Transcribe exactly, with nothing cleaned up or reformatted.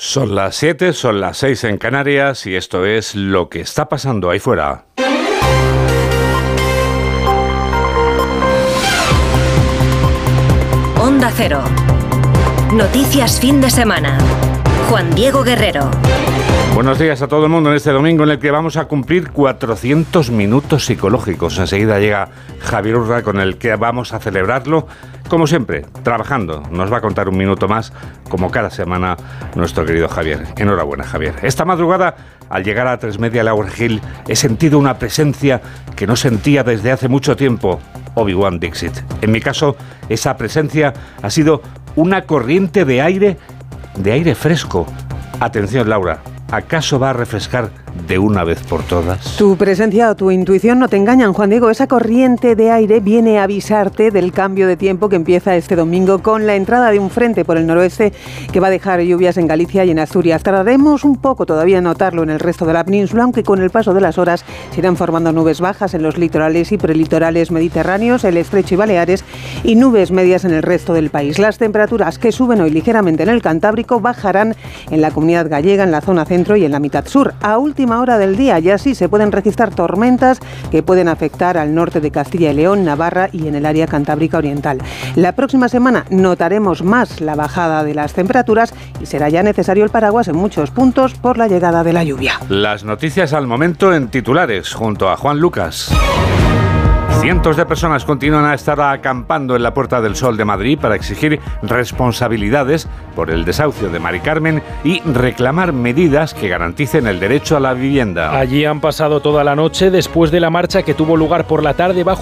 Son las siete, son las seis en Canarias y esto es lo que está pasando ahí fuera. Onda Cero. Noticias fin de semana. Juan Diego Guerrero. Buenos días a todo el mundo en este domingo en el que vamos a cumplir cuatrocientos minutos psicológicos. Enseguida llega Javier Urra con el que vamos a celebrarlo, como siempre, trabajando. Nos va a contar un minuto más, como cada semana, nuestro querido Javier. Enhorabuena, Javier. Esta madrugada, al llegar a Tres Media Laurel Hill, he sentido una presencia que no sentía desde hace mucho tiempo. Obi-Wan Dixit. En mi caso, esa presencia ha sido una corriente de aire, de aire fresco. Atención, Laura. ¿Acaso va a refrescar de una vez por todas? Tu presencia o tu intuición no te engañan, Juan Diego. Esa corriente de aire viene a avisarte del cambio de tiempo que empieza este domingo con la entrada de un frente por el noroeste que va a dejar lluvias en Galicia y en Asturias. Tardaremos un poco todavía en notarlo en el resto de la península, aunque con el paso de las horas se irán formando nubes bajas en los litorales y prelitorales mediterráneos, el Estrecho y Baleares, y nubes medias en el resto del país. Las temperaturas que suben hoy ligeramente en el Cantábrico bajarán en la Comunidad Gallega, en la zona centro y en la mitad sur, a última hora del día, y así se pueden registrar tormentas que pueden afectar al norte de Castilla y León, Navarra y en el área cantábrica oriental. La próxima semana notaremos más la bajada de las temperaturas y será ya necesario el paraguas en muchos puntos por la llegada de la lluvia. Las noticias al momento en titulares, junto a Juan Lucas. Cientos de personas continúan a estar acampando en la Puerta del Sol de Madrid para exigir responsabilidades por el desahucio de Mari Carmen y reclamar medidas que garanticen el derecho a la vivienda. Allí han pasado toda la noche después de la marcha que tuvo lugar por la tarde bajo